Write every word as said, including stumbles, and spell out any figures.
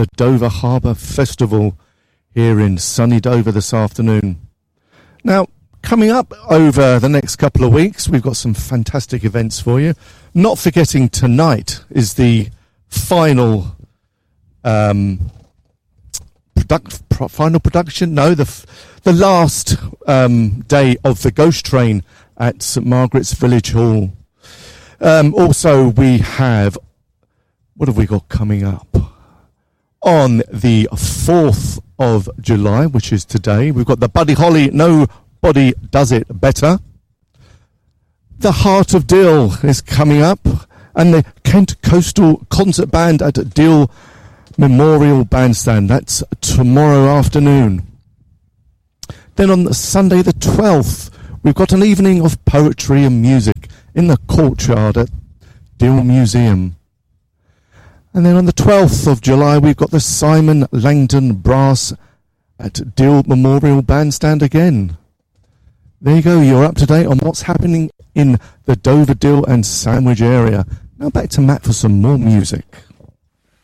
the Dover Harbour Festival here in sunny Dover this afternoon. Now, coming up over the next couple of weeks, we've got some fantastic events for you. Not forgetting tonight is the final um, product, pro, final production, no, the f- the last um, day of the Ghost Train at St Margaret's Village Hall. Um, also, we have, what have we got coming up? On the fourth of July, which is today, we've got the Buddy Holly Nobody Does It Better. The Heart of Dill is coming up, and the Kent Coastal Concert Band at Dill Memorial Bandstand. That's tomorrow afternoon. Then on Sunday the twelfth, we've got an evening of poetry and music in the courtyard at Dill Museum. And then on the twelfth of July, we've got the Simon Langdon Brass at Dill Memorial Bandstand again. There you go, you're up to date on what's happening in the Dover, Dill and Sandwich area. Now back to Matt for some more music.